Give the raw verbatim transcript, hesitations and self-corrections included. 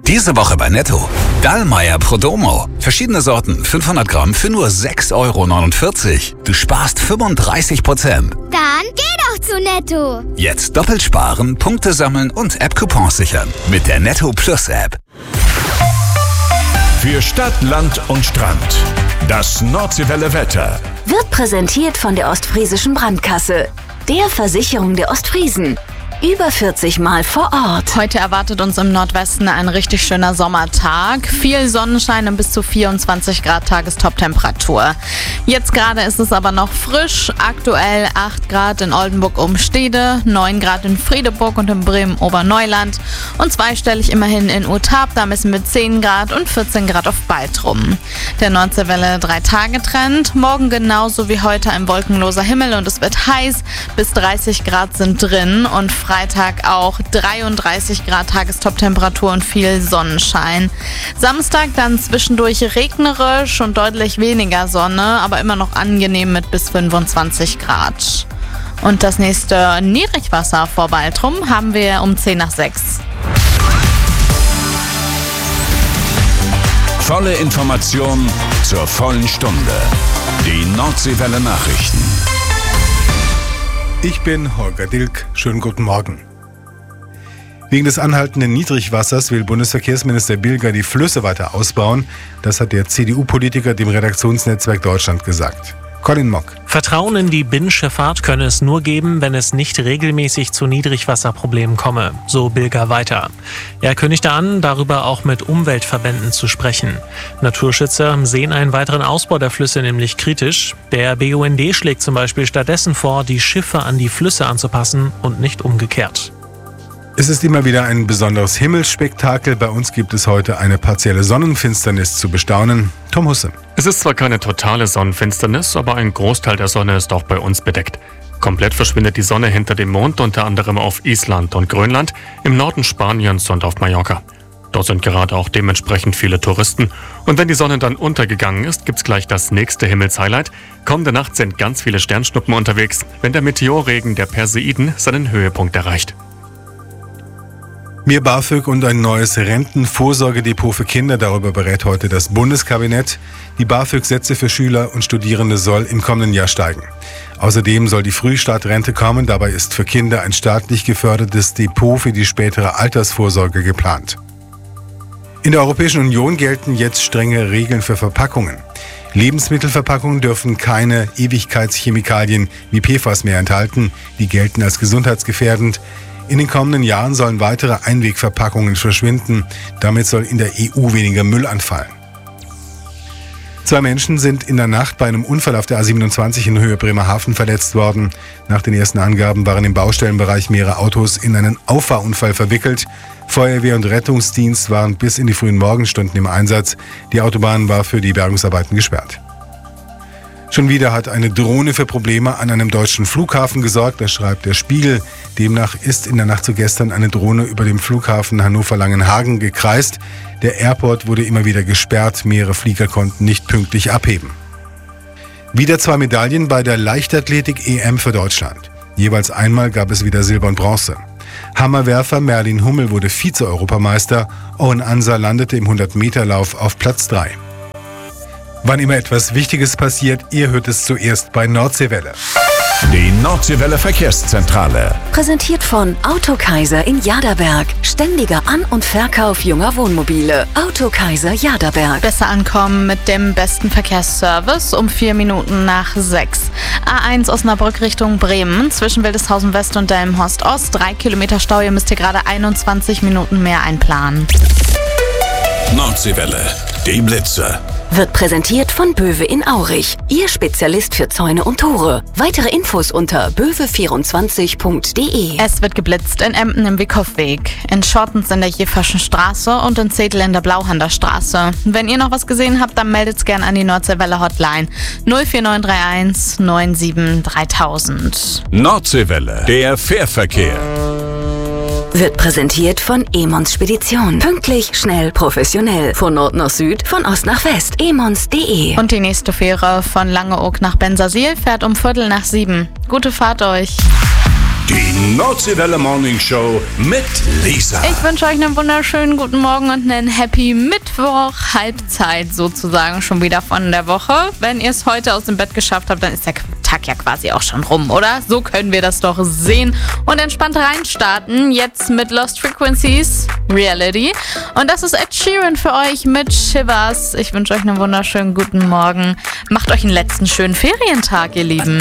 Diese Woche bei Netto. Dallmayr Prodomo. Verschiedene Sorten, fünfhundert Gramm für nur sechs Euro neunundvierzig. Du sparst fünfunddreißig Prozent. Dann geh doch zu Netto. Jetzt doppelt sparen, Punkte sammeln und App-Coupons sichern. Mit der Netto Plus App. Für Stadt, Land und Strand. Das Nordseewelle Wetter. Wird präsentiert von der Ostfriesischen Brandkasse, der Versicherung der Ostfriesen. Über vierzig Mal vor Ort. Heute erwartet uns im Nordwesten ein richtig schöner Sommertag. Viel Sonnenschein und bis zu vierundzwanzig Grad Tagestoptemperatur. Jetzt gerade ist es aber noch frisch. Aktuell acht Grad in Oldenburg-Umstede, neun Grad in Friedeburg und in Bremen-Oberneuland und zweistellig immerhin in Utab. Da messen wir zehn Grad und vierzehn Grad auf Baltrum. Der Nordseewelle drei-Tage-Trend. Morgen genauso wie heute ein wolkenloser Himmel und es wird heiß. Bis dreißig Grad sind drin und Freitag auch dreiunddreißig Grad Tagestoptemperatur und viel Sonnenschein. Samstag dann zwischendurch regnerisch und deutlich weniger Sonne, aber immer noch angenehm mit bis fünfundzwanzig Grad. Und das nächste Niedrigwasser vor Baltrum haben wir um zehn nach sechs. Volle Information zur vollen Stunde. Die Nordseewelle Nachrichten. Ich bin Holger Dilk. Schönen guten Morgen. Wegen des anhaltenden Niedrigwassers will Bundesverkehrsminister Bilger die Flüsse weiter ausbauen. Das hat der C D U-Politiker dem Redaktionsnetzwerk Deutschland gesagt. Colin Mock. Vertrauen in die Binnenschifffahrt könne es nur geben, wenn es nicht regelmäßig zu Niedrigwasserproblemen komme, so Bilger weiter. Er kündigte an, darüber auch mit Umweltverbänden zu sprechen. Naturschützer sehen einen weiteren Ausbau der Flüsse nämlich kritisch. Der B U N D schlägt zum Beispiel stattdessen vor, die Schiffe an die Flüsse anzupassen und nicht umgekehrt. Es ist immer wieder ein besonderes Himmelsspektakel. Bei uns gibt es heute eine partielle Sonnenfinsternis zu bestaunen. Tom Husse. Es ist zwar keine totale Sonnenfinsternis, aber ein Großteil der Sonne ist auch bei uns bedeckt. Komplett verschwindet die Sonne hinter dem Mond, unter anderem auf Island und Grönland, im Norden Spaniens und auf Mallorca. Dort sind gerade auch dementsprechend viele Touristen. Und wenn die Sonne dann untergegangen ist, gibt's gleich das nächste Himmelshighlight. Kommende Nacht sind ganz viele Sternschnuppen unterwegs, wenn der Meteorregen der Perseiden seinen Höhepunkt erreicht. Mehr BAföG und ein neues Rentenvorsorgedepot für Kinder, darüber berät heute das Bundeskabinett. Die BAföG-Sätze für Schüler und Studierende soll im kommenden Jahr steigen. Außerdem soll die Frühstartrente kommen, dabei ist für Kinder ein staatlich gefördertes Depot für die spätere Altersvorsorge geplant. In der Europäischen Union gelten jetzt strenge Regeln für Verpackungen. Lebensmittelverpackungen dürfen keine Ewigkeitschemikalien wie P F A S mehr enthalten, die gelten als gesundheitsgefährdend. In den kommenden Jahren sollen weitere Einwegverpackungen verschwinden. Damit soll in der E U weniger Müll anfallen. Zwei Menschen sind in der Nacht bei einem Unfall auf der A siebenundzwanzig in Höhe Bremerhaven verletzt worden. Nach den ersten Angaben waren im Baustellenbereich mehrere Autos in einen Auffahrunfall verwickelt. Feuerwehr und Rettungsdienst waren bis in die frühen Morgenstunden im Einsatz. Die Autobahn war für die Bergungsarbeiten gesperrt. Schon wieder hat eine Drohne für Probleme an einem deutschen Flughafen gesorgt, das schreibt der Spiegel. Demnach ist in der Nacht zu gestern eine Drohne über dem Flughafen Hannover-Langenhagen gekreist. Der Airport wurde immer wieder gesperrt, mehrere Flieger konnten nicht pünktlich abheben. Wieder zwei Medaillen bei der Leichtathletik-E M für Deutschland. Jeweils einmal gab es wieder Silber und Bronze. Hammerwerfer Merlin Hummel wurde Vize-Europameister, Owen Ansa landete im hundert-Meter-Lauf auf Platz drei. Wann immer etwas Wichtiges passiert, ihr hört es zuerst bei Nordseewelle. Die Nordseewelle Verkehrszentrale. Präsentiert von Autokaiser in Jaderberg. Ständiger An- und Verkauf junger Wohnmobile. Autokaiser Jaderberg. Besser ankommen mit dem besten Verkehrsservice um vier Minuten nach sechs. A eins Osnabrück Richtung Bremen. Zwischen Wildeshausen West und Delmenhorst Ost. Drei Kilometer Stau. Ihr müsst hier gerade einundzwanzig Minuten mehr einplanen. Nordseewelle. Die Blitze. Wird präsentiert von Böwe in Aurich. Ihr Spezialist für Zäune und Tore. Weitere Infos unter böwe vierundzwanzig punkt de. Es wird geblitzt in Emden im Wickhofweg, in Schottens in der Jeverschen Straße und in Zedel in der Blauhander Straße. Wenn ihr noch was gesehen habt, dann meldet's gerne an die Nordseewelle Hotline null vier neun drei eins neun sieben dreitausend. Nordseewelle. Der Fährverkehr. Wird präsentiert von Emons Spedition. Pünktlich, schnell, professionell. Von Nord nach Süd, von Ost nach West. emons punkt de. Und die nächste Fähre von Langeoog nach Bensersiel fährt um Viertel nach sieben. Gute Fahrt euch. Die Nordseewelle Morning Show mit Lisa. Ich wünsche euch einen wunderschönen guten Morgen und einen Happy Mittwoch. Halbzeit sozusagen schon wieder von der Woche. Wenn ihr es heute aus dem Bett geschafft habt, dann ist der Tag ja quasi auch schon rum, oder? So können wir das doch sehen und entspannt reinstarten. Jetzt mit Lost Frequencies, Reality. Und das ist Ed Sheeran für euch mit Shivers. Ich wünsche euch einen wunderschönen guten Morgen. Macht euch einen letzten schönen Ferientag, ihr Lieben.